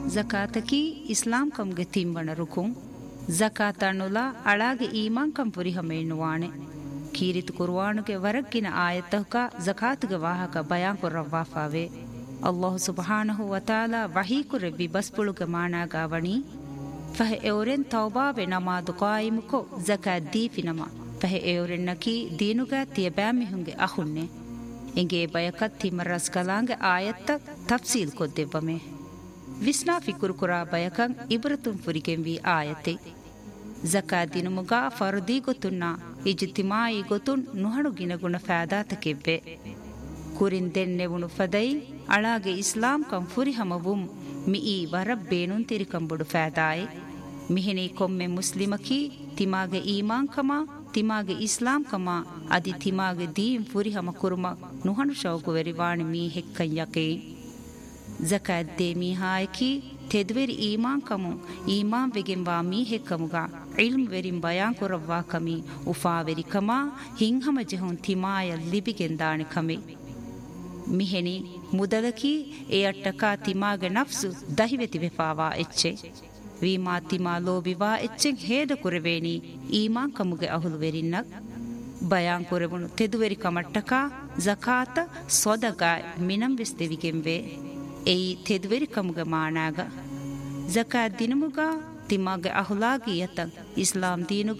ಜಕಾತಕಿ ಇಸ್ಲಾಂ ಕಂಗೆ ತಿಂಬಣ ರುಕುಂ ಜಕಾತಣ್ಣುಲ ಅಳಾಗೆ ಈಮಾನ್ ಕಂ ಪುರಿಹಮೇಣ್ಣುವಾಣೆ ಕೀರಿತು ಕುರ್ವಾನುಗೆ ವರಗ್ಗಿನ ಆಯತ್ತಹುಕ ಜಕಾತುಗೆ ವಾಹಕ ಬಯಾನ್ ಕೊರ್ರವ್ವಾಫಾವೆ ಅಲ್ಲಾಹು ಸುಬ್ಹಾನಹು ವತಾಲ ವಹೀಕುರೆವ್ವಿ ಬಸ್ಪುಳುಗೆ ಮಾಣಾಗಾವಣಿ ಫಹೆ ಎವರೆನ್ ತೌಬಾವೆ ನಮಾದು ಕಾಯಿಮುಕೊ ಜಕಾತ್ ದೀಫಿನಮ ಫಹೆ ಎವರೆನ್ನಕಿ ದೀನುಗ ತಿಯಬ್ಯಾಮಿಹುಂಗೆ ಅಹುನ್ನೆ ಎಂಗೆ ಬಯಕತ್ ತಿಮರಸ್ ಕಲಾಂಗೆ ಆಯತ್ತ ತಫ್ಸೀಲ್ ಕೊದ್ದೆವ್ವಮೆ ವಿಸ್ನಾ ಫಿಕುರು ಕುರಾ ಬಯಕಂ ಇಬ್ರತುಂ ಫುರಿಗೆಂವಿ ಆಯತೆ ಜಕಾತ್ ದಿನುಮುಗ ಫರ್ದಿ ಗೊತ್ತುನ್ನ ಇಜ್ತಿಮಾಯಿ ಗೊತ್ತುನ್ ನುಹಣು ಗಿನಗುಣ ಫಾದಾತಕೆವ್ವೆ ಕುರಿನ್ ದೆನ್ನೆವುಣು ಫದೈ ಅಳಾಗೆ ಇಸ್ಲಾಂ ಕಂ ಫುರಿಹಮವುಂ ಮಿಯಿ ವರಬ್ಬೇನುನ್ ತಿರಿಕಂಬುಡು ಫಾದಾಯೆ ಮಿಹಿನಿ ಕೊಮ್ಮೆ ಮುಸ್ಲಿಮಕಿ ತಿಮಾಗೆ ಈಮಾನ್ ಕಮ ತಿಮಾಗೆ ಇಸ್ಲಾಂ ಕಮ ಅದಿ ತಿಮಾಗೆ Deen ಫುರಿಹಮ ಕುರುಮ ನುಹಣು ಶೌಗುವೆರಿವಾಣಿ me ಹೆಕ್ಕಂ ಯಕೆ ಜಕಾತ್ they ಮೀಹಾಯಕಿ ತೆದ್ವೆರಿ ಈಮಾನ್ Camus ಈಮಾನ್ ವೆಗೆಂವಾ me ಹೆಕ್ಕಮುಗ ಇಲ್ಮ್ ವೆರಿಂ ಬಯಾನ್ ಕೊರವ್ವಾ ಕಮಿ ಉಫಾವೆರಿ ಕಮ ಹಿಂಹಮ ಜೆಹುನ್ ತಿಮಾಯ ಲಿಬಿಗೆಂದಾಣಿ ಕಮೆ ಮಿಹೆನಿ ಮುದಲಕಿ ಎ ಅಟ್ಟಕ ತಿಮಾಗೆ ನಫ್ಸು ದಹಿವೆತಿ ವೆಫಾವಾ ಎಚ್ಚೆ ವೀಮಾ ತಿಮಾ ಲೋಬಿವಾ ಎಚ್ಚೆಂ ಹೇದ ಕುರೆವೇನಿ ಈಮಾನ್ ಕಮುಗೆ ಅಹುಲು ವೆರಿನ್ನಕ್ ಬಯಾನ್ ಕೊರೆವುಣು ತೆದುವೆರಿ ಕಮಟ್ಟಕ ಜಕಾತ ಸೊದಗಾಯ್ ಮಿನಂ ವಿಸ್ತೆವಿಗೆಂವೆ ಎಯಿ ತೆದುವೆರಿ ಕಮುಗೆ ಮಾಣಾಗ ಜಕಾತ್ ದಿನಮುಗ ತಿಮಾಗೆ ಅಹುಲಾಗಿ ಯತ ಇಸ್ಲಾಂ ದೀನುಗ